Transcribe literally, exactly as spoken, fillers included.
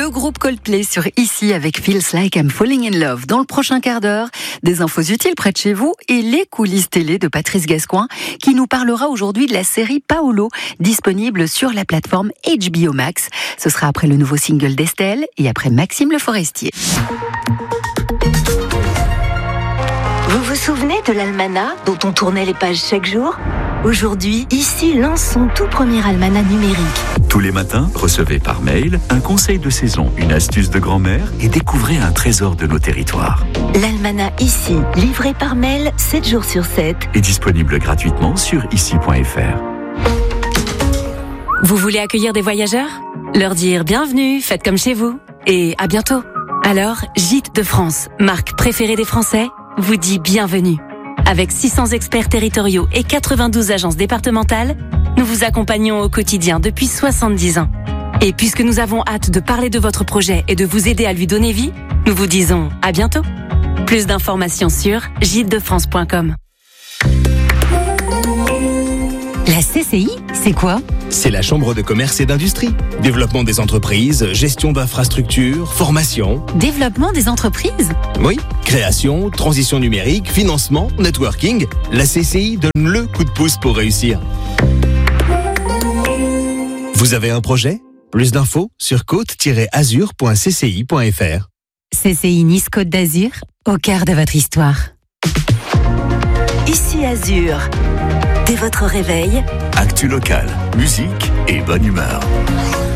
Le groupe Coldplay sur Ici avec Feels Like I'm Falling in Love. Dans le prochain quart d'heure, des infos utiles près de chez vous et les coulisses télé de Patrice Gascoin qui nous parlera aujourd'hui de la série Paolo, disponible sur la plateforme H B O Max. Ce sera après le nouveau single d'Estelle et après Maxime Le Forestier. Vous vous souvenez de l'almanach dont on tournait les pages chaque jour ? Aujourd'hui, Ici lance son tout premier almanach numérique. Tous les matins, recevez par mail un conseil de saison, une astuce de grand-mère et découvrez un trésor de nos territoires. L'almanach Ici, livré par mail sept jours sur sept. Est disponible gratuitement sur ici point f r. Vous voulez accueillir des voyageurs ? Leur dire bienvenue, faites comme chez vous et à bientôt. Alors, Gîtes de France, marque préférée des Français, vous dit bienvenue. Avec six cents experts territoriaux et quatre-vingt-douze agences départementales, nous vous accompagnons au quotidien depuis soixante-dix ans. Et puisque nous avons hâte de parler de votre projet et de vous aider à lui donner vie, nous vous disons à bientôt. Plus d'informations sur gîtes de france point com. La C C I, c'est quoi ? C'est la Chambre de commerce et d'industrie. Développement des entreprises, gestion d'infrastructures, formation. Développement des entreprises ? Oui, création, transition numérique, financement, networking. La C C I donne le coup de pouce pour réussir. Vous avez un projet ? Plus d'infos sur côte tiret azur point c c i point f r. C C I Nice Côte d'Azur, au cœur de votre histoire. Ici Azur. Dès votre réveil, Actu local, musique et bonne humeur.